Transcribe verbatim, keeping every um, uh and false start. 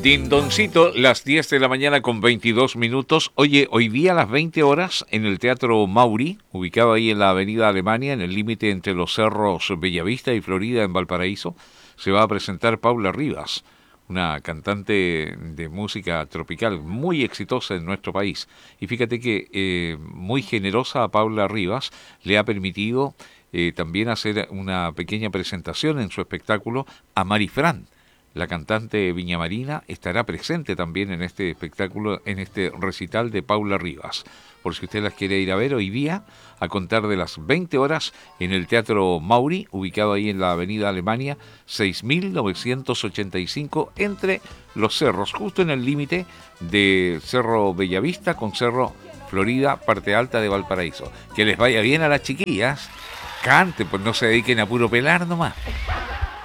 Dindoncito, las diez de la mañana con veintidós minutos. Oye, hoy día a las veinte horas en el Teatro Mauri, ubicado ahí en la Avenida Alemania, en el límite entre los cerros Bellavista y Florida en Valparaíso, se va a presentar Paula Rivas, una cantante de música tropical muy exitosa en nuestro país. Y fíjate que eh, muy generosa a Paula Rivas le ha permitido eh, también hacer una pequeña presentación en su espectáculo a Marifran. La cantante viñamarina estará presente también en este espectáculo, en este recital de Paula Rivas. Por si usted las quiere ir a ver hoy día, a contar de las veinte horas, en el Teatro Mauri, ubicado ahí en la Avenida Alemania, seis mil novecientos ochenta y cinco, entre los cerros, justo en el límite de Cerro Bellavista con Cerro Florida, parte alta de Valparaíso. Que les vaya bien a las chiquillas. Cante, pues no se dediquen a puro pelar nomás.